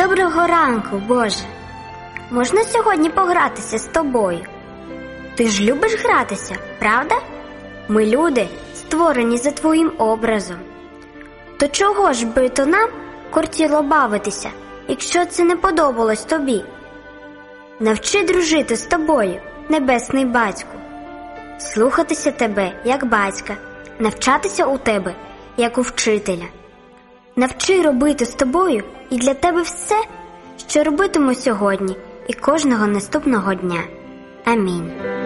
Доброго ранку, Боже! Можна сьогодні погратися з тобою? Ти ж любиш гратися, правда? Ми люди, створені за твоїм образом. То чого ж би то нам кортіло бавитися, якщо це не подобалось тобі? Навчи дружити з тобою, Небесний Батьку, слухатися тебе, як батька, навчатися у тебе, як у вчителя. Навчи робити з тобою і для тебе все, що робитиму сьогодні і кожного наступного дня. Амінь.